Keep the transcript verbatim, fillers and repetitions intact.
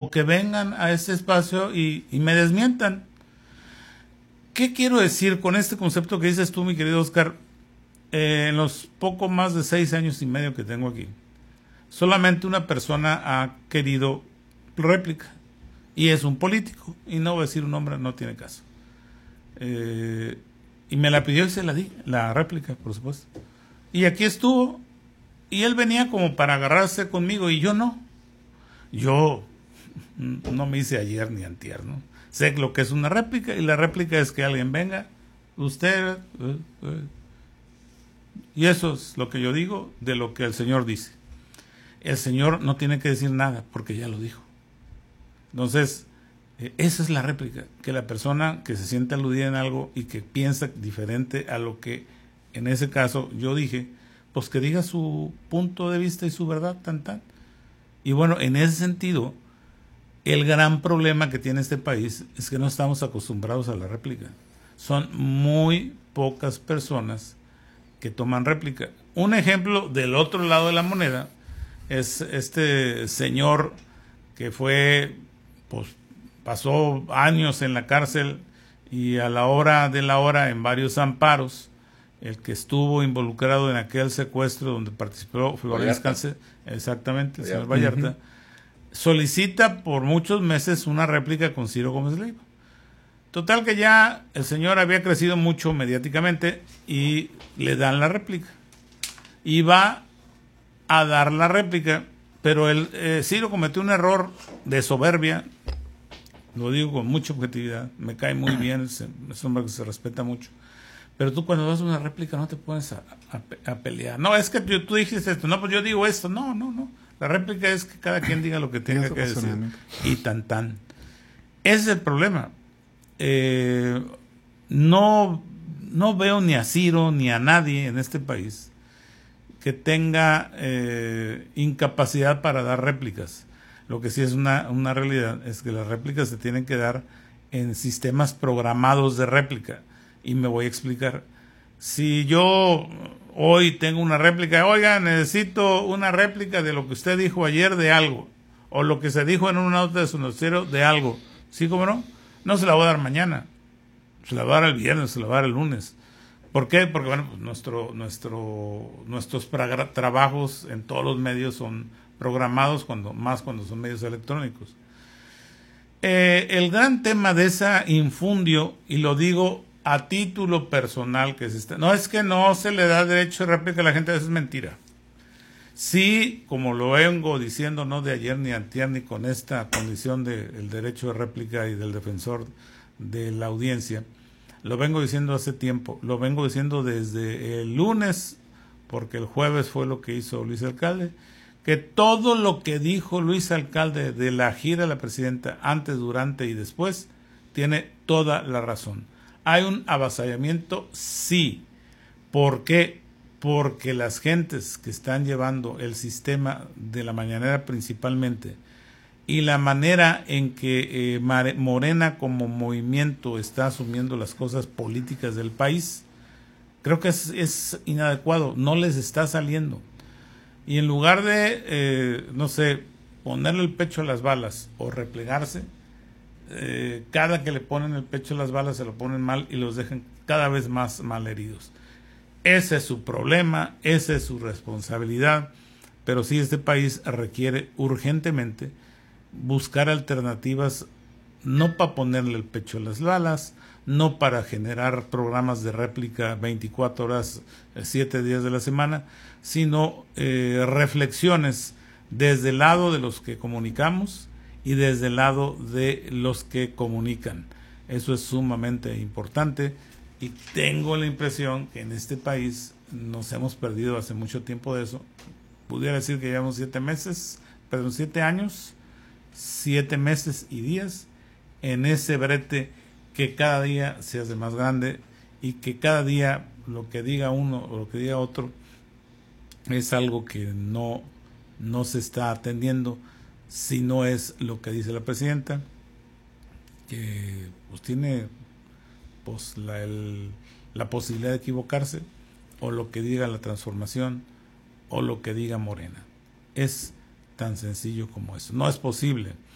o que vengan a este espacio y, y me desmientan. ¿Qué quiero decir con este concepto que dices tú, mi querido Oscar? Eh, en los poco más de seis años y medio que tengo aquí, solamente una persona ha querido réplica, y es un político, y no voy a decir un nombre, no tiene caso. Eh, y me la pidió y se la di, la réplica, por supuesto. Y aquí estuvo, y él venía como para agarrarse conmigo, y yo no. Yo no me hice ayer ni antier, ¿no? Sé lo que es una réplica, y la réplica es que alguien venga, usted, eh, eh, y eso es lo que yo digo de lo que el Señor dice. El Señor no tiene que decir nada, porque ya lo dijo. Entonces, eh, esa es la réplica, que la persona que se siente aludida en algo y que piensa diferente a lo que en ese caso yo dije, pues que diga su punto de vista y su verdad, tan tan. Y bueno, en ese sentido, el gran problema que tiene este país es que no estamos acostumbrados a la réplica. Son muy pocas personas que toman réplica. Un ejemplo del otro lado de la moneda es este señor que fue, pues, pasó años en la cárcel y a la hora de la hora en varios amparos, el que estuvo involucrado en aquel secuestro donde participó fue Vallarta. Exactamente, el señor Vallarta. Uh-huh. Solicita por muchos meses una réplica con Ciro Gómez Leiva. Total que ya el señor había crecido mucho mediáticamente y le dan la réplica. Y va a dar la réplica, pero el eh, Ciro cometió un error de soberbia, lo digo con mucha objetividad, me cae muy bien, es, es un hombre que se respeta mucho. Pero tú cuando das una réplica no te pones a, a, a pelear. No, es que tú, tú dijiste esto, no, pues yo digo esto. No, no, no. La réplica es que cada quien diga lo que tenga que decir. Y tan tan. Ese es el problema. Eh, no, no veo ni a Ciro ni a nadie en este país que tenga eh, incapacidad para dar réplicas. Lo que sí es una, una realidad es que las réplicas se tienen que dar en sistemas programados de réplica. Y me voy a explicar. Si yo hoy tengo una réplica, oiga, necesito una réplica de lo que usted dijo ayer de algo, o lo que se dijo en una nota de su noticiero de algo, ¿sí, cómo no? No se la voy a dar mañana, se la voy a dar el viernes, se la voy a dar el lunes. ¿Por qué? Porque bueno, pues nuestro, nuestro, nuestros pra- trabajos en todos los medios son programados, cuando más cuando son medios electrónicos. Eh, el gran tema de esa infundio, y lo digo a título personal, que se está, no es que no se le da derecho de réplica a la gente, eso es mentira. Sí, como lo vengo diciendo no de ayer ni antier, ni con esta condición del derecho de réplica y del defensor de la audiencia, lo vengo diciendo hace tiempo, lo vengo diciendo desde el lunes, porque el jueves fue lo que hizo Luis Alcalde, que todo lo que dijo Luis Alcalde de la gira de la presidenta antes, durante y después, tiene toda la razón. ¿Hay un avasallamiento? Sí. ¿Por qué? Porque las gentes que están llevando el sistema de la mañanera principalmente y la manera en que eh, Morena como movimiento está asumiendo las cosas políticas del país, creo que es, es inadecuado, no les está saliendo. Y en lugar de, eh, no sé, ponerle el pecho a las balas o replegarse, Eh, cada que le ponen el pecho a las balas se lo ponen mal y los dejan cada vez más mal heridos. Ese es su problema, esa es su responsabilidad, pero sí este país requiere urgentemente buscar alternativas, no para ponerle el pecho a las balas, no para generar programas de réplica veinticuatro horas, siete días de la semana, sino eh, reflexiones desde el lado de los que comunicamos y desde el lado de los que comunican. Eso es sumamente importante y tengo la impresión que en este país nos hemos perdido hace mucho tiempo de eso. Pudiera decir que llevamos siete meses, perdón, siete años, siete meses y días en ese brete que cada día se hace más grande y que cada día lo que diga uno o lo que diga otro es algo que no, no se está atendiendo. Si no es lo que dice la presidenta, que pues tiene pues la, el, la posibilidad de equivocarse, o lo que diga la Transformación, o lo que diga Morena. Es tan sencillo como eso. No es posible